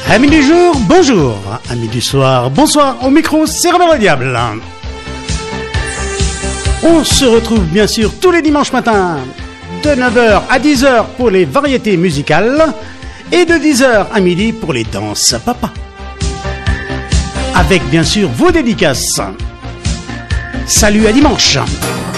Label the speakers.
Speaker 1: Amis du jour, bonjour. Amis du soir, bonsoir. Au micro, c'est Robert le Diable. On se retrouve bien sûr tous les dimanches matins de 9h à 10h pour les variétés musicales et de 10h à midi pour les danses papa. Avec bien sûr vos dédicaces. Salut, à dimanche.